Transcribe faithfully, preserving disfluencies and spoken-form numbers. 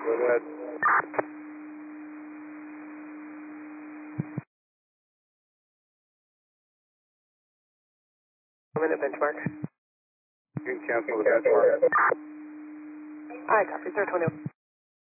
Go ahead. Minute benchmark. You can cancel the benchmark. Aye, copy, zero twenty.